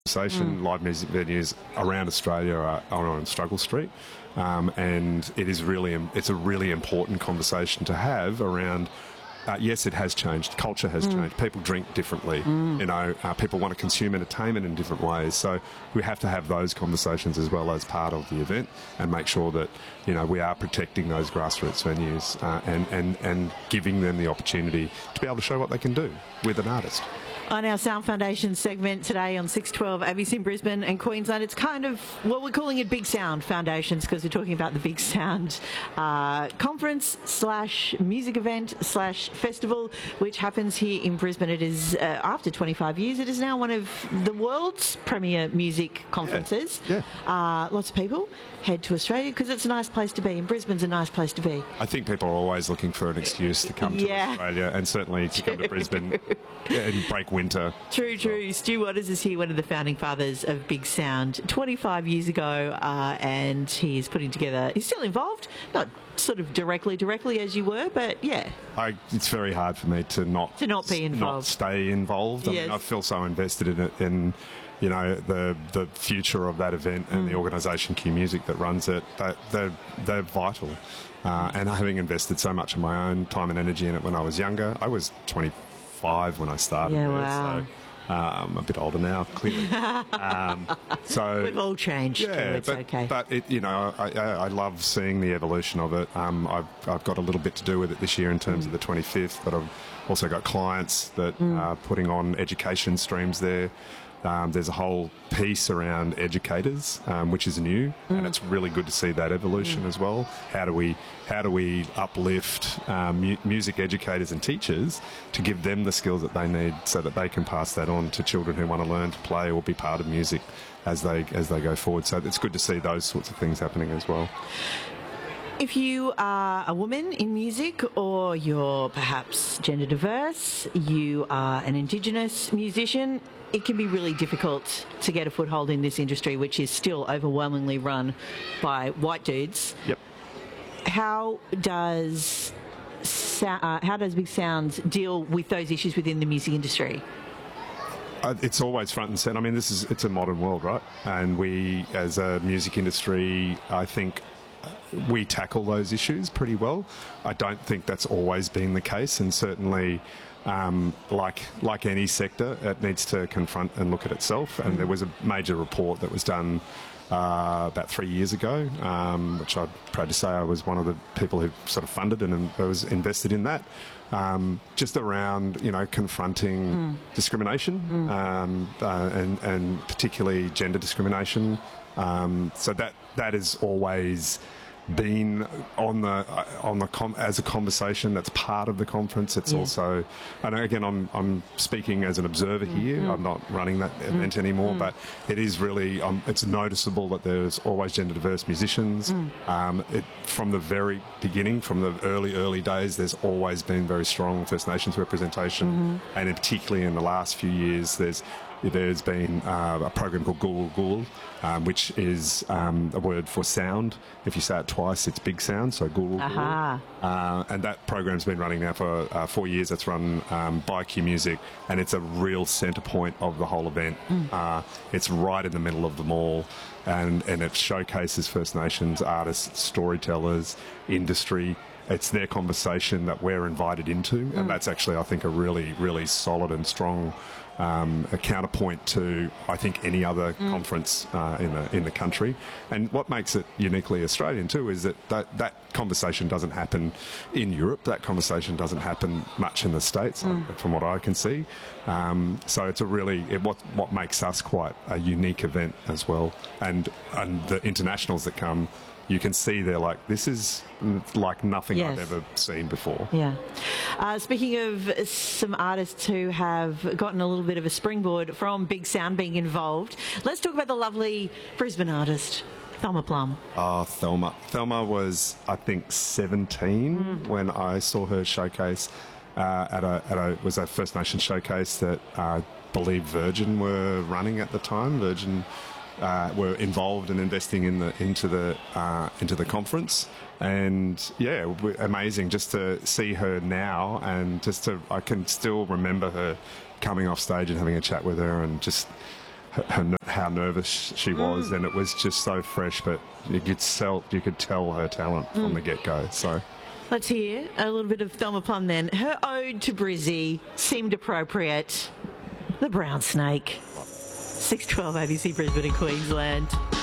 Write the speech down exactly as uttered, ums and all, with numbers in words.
conversation. Mm. Live music venues around Australia are, are on Struggle Street, um, and it is really it's a really important conversation to have around. Uh, yes, it has changed. Culture has mm. changed. People drink differently. Mm. You know, uh, people want to consume entertainment in different ways. So we have to have those conversations as well as part of the event, and make sure that, you know, we are protecting those grassroots venues uh, and, and, and giving them the opportunity to be able to show what they can do with an artist. On our Sound Foundation segment today on six twelve A B C in Brisbane and Queensland, it's kind of, well, we're calling it Big Sound Foundations because we're talking about the Big Sound uh, conference slash music event slash festival, which happens here in Brisbane. It is, uh, after twenty-five years, it is now one of the world's premier music conferences. Yeah. yeah. Uh, lots of people head to Australia because it's a nice place to be, and Brisbane's a nice place to be. I think people are always looking for an excuse to come yeah. to Australia, and certainly to come to Brisbane and break winter. True, true. Well. Stu Waters is here, one of the founding fathers of Big Sound, twenty-five years ago, uh, and he is putting together, he's still involved, not sort of directly, directly as you were, but yeah. I, it's very hard for me to not, to not be involved. Not stay involved. I yes. mean, I feel so invested in it, in, you know, the the future of that event and mm. the organisation Q Music that runs it. They, they're, they're vital. Uh, and having invested so much of my own time and energy in it when I was younger, I was twenty-five when I started. Yeah, there, wow. So, uh, I'm a bit older now, clearly. um, so we've all changed. Yeah, too. It's but, okay. But it, you know, I, I, I love seeing the evolution of it. Um, I've, I've got a little bit to do with it this year in terms mm. of the twenty-fifth, but I've also got clients that mm. are putting on education streams there. Um, there's a whole piece around educators, um, which is new, mm. and it's really good to see that evolution mm. as well. How do we how do we uplift um, mu- music educators and teachers to give them the skills that they need so that they can pass that on to children who want to learn to play or be part of music as they as they go forward. So it's good to see those sorts of things happening as well. If you are a woman in music, or you're perhaps gender diverse, you are an Indigenous musician, it can be really difficult to get a foothold in this industry, which is still overwhelmingly run by white dudes. Yep. How does uh, how does Big Sounds deal with those issues within the music industry? Uh, it's always front and centre. I mean, this is it's a modern world, right? And we, as a music industry, I think we tackle those issues pretty well. I don't think that's always been the case, and certainly, um, like like any sector, it needs to confront and look at itself. And there was a major report that was done uh, about three years ago, um, which I'm proud to say I was one of the people who sort of funded and I was invested in that. Um, just around, you know, confronting mm. discrimination mm. Um, uh, and and particularly gender discrimination. Um, so that that is always been on the uh, on the com- as a conversation that's part of the conference. It's yeah. also, and again, I'm I'm speaking as an observer mm, here. Mm. I'm not running that event mm, anymore, mm. but it is really um, it's noticeable that there's always gender diverse musicians. Mm. Um, it, from the very beginning, from the early early days, there's always been very strong First Nations representation, mm-hmm. and in particularly in the last few years, there's there's been uh, a program called Gul Gul, um, which is um, a word for sound. If you say it twice, it's big sound, so Gul Gul. Uh-huh. Uh, and that program's been running now for uh, four years. It's run um, by Q Music, and it's a real centre point of the whole event. Mm. Uh, it's right in the middle of the mall, and, and it showcases First Nations artists, storytellers, industry. It's their conversation that we're invited into, mm. and that's actually, I think, a really, really solid and strong um, a counterpoint to, I think, any other mm. conference uh, in the in the country. And what makes it uniquely Australian too is that, that that conversation doesn't happen in Europe. That conversation doesn't happen much in the States, mm. from what I can see. Um, so it's a really it, what what makes us quite a unique event as well. And and the internationals that come, you can see they're like, this is like nothing yes. I've ever seen before. Yeah. Uh, speaking of some artists who have gotten a little bit of a springboard from Big Sound being involved, let's talk about the lovely Brisbane artist, Thelma Plum. Oh, Thelma. Thelma was, I think, seventeen mm. when I saw her showcase uh, at a, at a, it was a First Nations showcase that I believe Virgin were running at the time. Virgin Uh, were involved in investing in the into the uh, into the conference, and yeah, w- amazing just to see her now, and just to I can still remember her coming off stage and having a chat with her, and just her, her, how nervous she was, mm. and it was just so fresh. But you could tell, you could tell her talent mm. from the get-go. So. Let's hear a little bit of Thelma Plum then. Her ode to Brizzy seemed appropriate. The Brown Snake. six twelve A B C Brisbane in Queensland.